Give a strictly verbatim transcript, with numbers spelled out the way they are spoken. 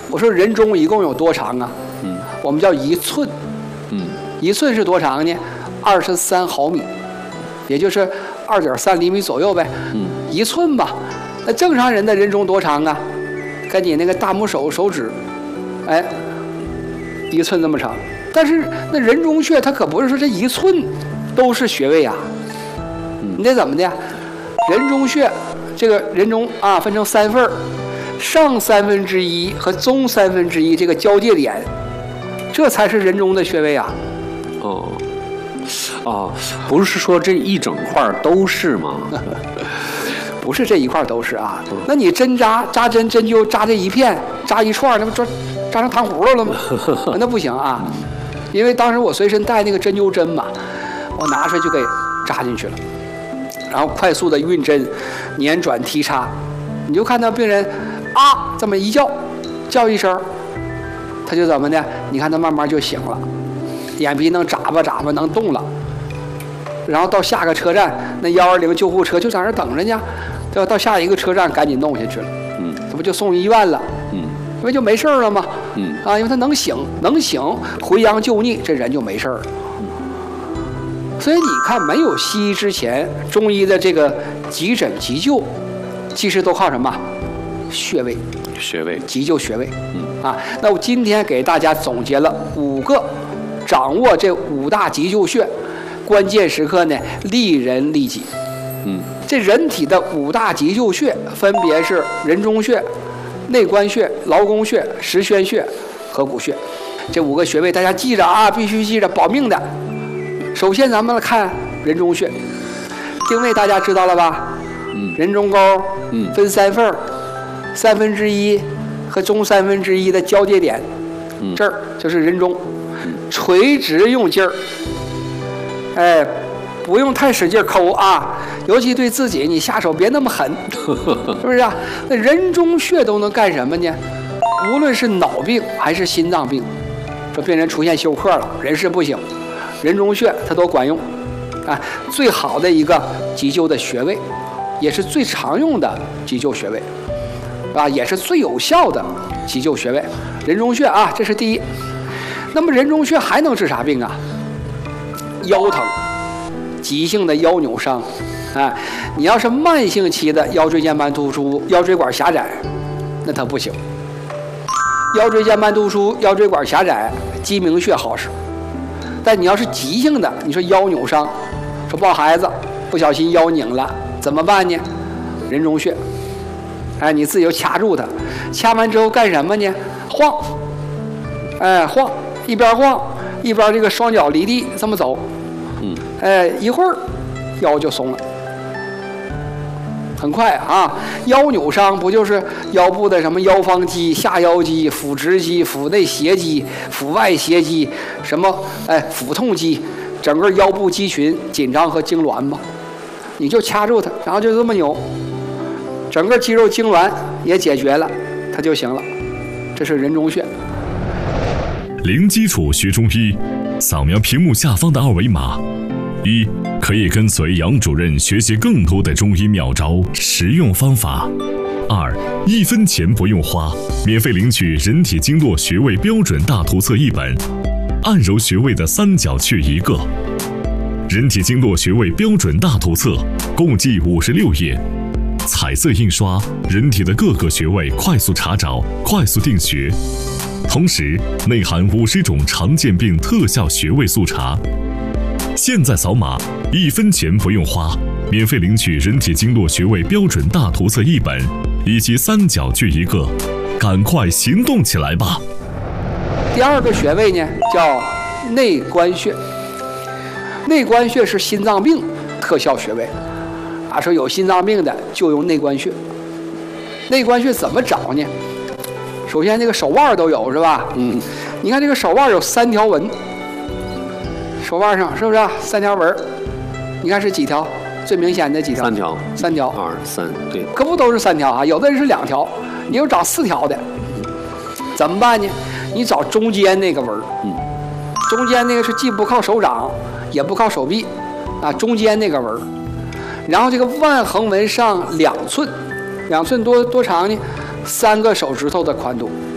我说人中一共有多长啊？ 嗯， 我们叫一寸。 嗯， 一寸是多长呢？二十三毫米，也就是二点三厘米左右呗。 嗯， 一寸吧。那正常人的人中多长啊？跟你那个大拇手手指，哎，一寸那么长。但是那人中穴它可不是说这一寸都是穴位啊。 嗯， 你得怎么的？人中穴这个人中啊分成三份儿，上三分之一和中三分之一这个交界点，这才是人中的穴位啊。 哦，哦，不是说这一整块都是吗？ 不是这一块都是啊。那你针扎扎针针灸扎这一片扎一串，那不扎扎成糖葫芦了吗？那不行啊，因为当时我随身带那个针灸针嘛，我拿出来就给扎进去了，然后快速的运针，捻转提插，你就看到病人啊这么一叫，叫一声，他就怎么的？你看他慢慢就醒了，眼皮能眨巴眨巴，能动了。然后到下个车站，那幺二零救护车就在那儿等着呢，对吧？到下一个车站赶紧弄下去了， 嗯， 这不就送医院了？ 嗯， 因为就没事了嘛， 嗯， 啊，因为他能醒，能醒，回阳救逆，这人就没事了。所以你看，没有西医之前，中医的这个急诊急救，其实都靠什么？穴位， 穴位， 急救穴位。 嗯， 啊，那我今天给大家总结了五个，掌握这五大急救穴。关键时刻呢，利人利己。 嗯， 这人体的五大急救穴分别是人中穴、内关穴、劳宫穴、实宣穴和骨穴。这五个穴位大家记着啊，必须记着，保命的。首先咱们来看人中穴，定位大家知道了吧？ 嗯， 人中沟， 嗯， 分三份儿，三分之一和中三分之一的交界点， 嗯， 这儿就是人中，垂直用劲儿。哎，不用太使劲抠啊，尤其对自己，你下手别那么狠，是不是啊？那人中穴都能干什么呢？无论是脑病还是心脏病，说病人出现休克了，人事不省，人中穴它都管用，啊，最好的一个急救的穴位，也是最常用的急救穴位，啊，也是最有效的急救穴位，人中穴啊，这是第一。那么人中穴还能治啥病啊？腰疼，急性的腰扭伤，啊，你要是慢性期的腰椎间盘突出、腰椎管狭窄，那它不行。腰椎间盘突出、腰椎管狭窄，鸡鸣穴好使。但你要是急性的，你说腰扭伤，说抱孩子不小心腰拧了，怎么办呢？人中穴，哎，你自己就掐住它，掐完之后干什么呢？晃，哎，晃，一边晃。一边这个双脚离地这么走， 嗯， 哎，一会儿腰就松了，很快啊。腰扭伤不就是腰部的什么腰方肌、下腰肌、腹直肌、腹内斜肌、腹外斜肌，什么哎腹痛肌，整个腰部肌群紧张和痉挛吗？你就掐住它，然后就这么扭，整个肌肉痉挛也解决了，它就行了。这是人中穴。 零基础学中医，扫描屏幕下方的二维码。一，可以跟随杨主任学习更多的中医妙招、实用方法。二，一分钱不用花，免费领取人体经络穴位标准大图册一本，按揉穴位的三角穴一个。人体经络穴位标准大图册共计五十六页，彩色印刷，人体的各个穴位快速查找，快速定穴。同时内含五十种常见病特效穴位速查。现在扫码，一分钱不用花，免费领取人体经络穴位标准大图册一本，以及三角穴一个，赶快行动起来吧！ 第二个穴位呢，叫内关穴。内关穴是心脏病特效穴位，啊，说有心脏病的就用内关穴。内关穴怎么找呢？首先，这个手腕都有是吧？嗯，你看这个手腕有三条纹，手腕上是不是、啊、三条纹？你看是几条？最明显的几条？ 三条。 三条。 二三，对。 可不都是三条啊？有的人是两条，你有找四条的，怎么办呢？你找中间那个纹，嗯，中间那个是既不靠手掌，也不靠手臂，啊，中间那个纹，然后这个腕横纹上两寸，两寸多多长呢？三个手指头的宽度，